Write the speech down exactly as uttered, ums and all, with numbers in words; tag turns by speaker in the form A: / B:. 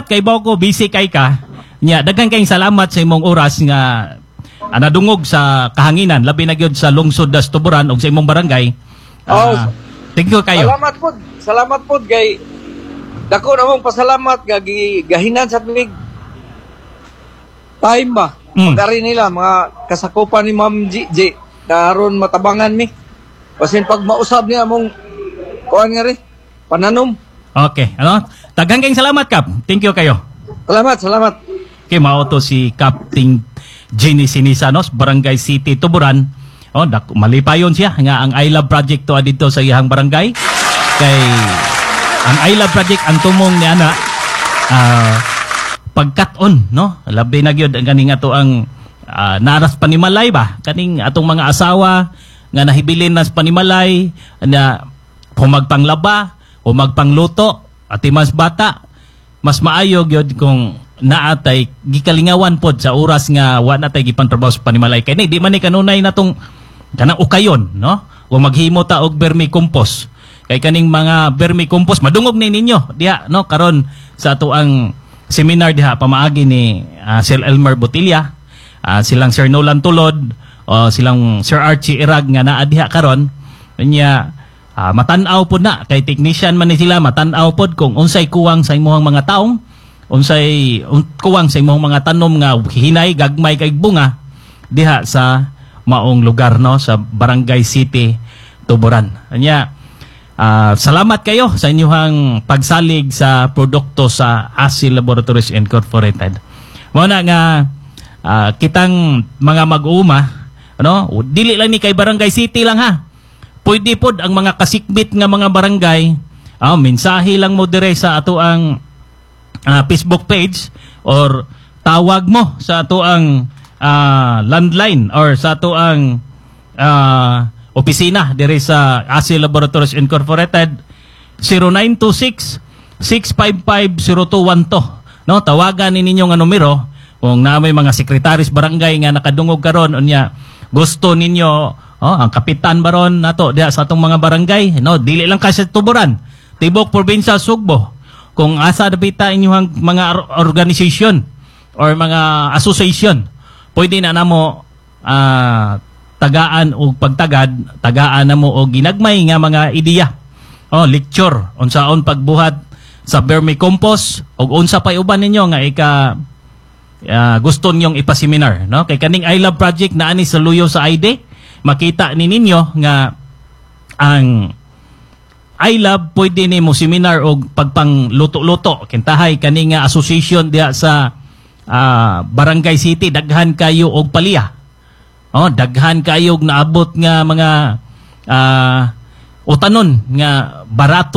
A: salamat kay Boko, busy kay ka. Nya daghan kayong salamat sa imong oras nga ah, nadungog sa kahanginan labi na gyud sa lungsod das Tuburan ug sa imong barangay.
B: Oh,
A: Ah, thank you kayo.
B: salamat po. Salamat po kay dako namong pasalamat nga gi- gahinan sa tuig. Time ba?
A: Mm.
B: Pagari nila mga kasakupan ni Ma'am G J karon matabangan mi. Basin pag mausab niya mong kuan nga ri pananom.
A: Okay, ano? Daghan kayong salamat, Kap. Thank you kayo.
B: Salamat, salamat.
A: Okay, mao to si Captain Jenny Sinisanos, Barangay City, Tuburan. Oh, dak malipayon siya nga ang I Love Project to adito sa iyang barangay. Kay ang I Love Project ang tumong ni ana ah pagkat-on, no? Labi na gyud ang kaning ato ang ah, naras panimalay ba? Kaning atong mga asawa nga nahibilin nas panimalay na humagpanglaba, humagpangluto, at mas bata, mas maayo gyud kung naatay gikalingawan pod sa oras nga wa natay gipantrabaho sa panimalay kay di man ni kanunay natong kanang ukayon, no? O maghimo ta og vermicompost. Kay kaning mga vermicompost madungog ni ninyo diha, no, karon sa ato ang seminar diha pamaagi ni uh, Sir Elmer Botilla, uh, silang Sir Nolan Tulod, o silang Sir Archie Irag nga naa diha karon. Nya uh, matan-aw pod na kay technician man ni sila, matan-aw pod kung unsay kuwang sa imong mga taong, unsay un, kuwang sa imong mga tanom nga hinay gagmay kay bunga diha sa maong lugar, no, sa Barangay City, Tuburan. Anya uh, salamat kayo sa inyong pagsalig sa produkto sa A S I Laboratories Incorporated. Mao na nga uh, kitang mga mag-uuma, ano, dili lang ni kay Barangay City lang ha. Pwede pod ang mga kasikbit nga mga barangay, ah, mensahe lang mo dire sa ato ang uh, Facebook page or tawag mo sa ato ang uh, landline or sa ato ang uh, opisina dire sa A S I Laboratories Incorporated zero nine two six, six five five, zero two one two. No, tawagan ni ninyo nga numero kung na may mga sekretaris barangay nga nakadungog karon unya gusto ninyo, oh, ang kapitan baron nato diha sa atong mga barangay, no, dili lang kasi Tuburan, tibok probinsya Sugbo. Kung asa dapita inyong mga organization or mga association, pwede na namo uh, tagaan o pagtagad, tagaan namo o ginagmay nga mga ideya. Oh, lecture unsaon pagbuhat sa vermicompost o unsa pa uban ninyo nga ika uh, gusto ninyong ipaseminar, no? Kay kaning I Love Project na ani sa luyo sa I D, makita ni ninyo nga ang I Love pwede ni mo seminar o pagpang luto-luto kintahay kani nga association diha sa uh, Barangay City, daghan kayo og paliya. Oh, daghan kayo og naabot nga mga uh, utanon nga barato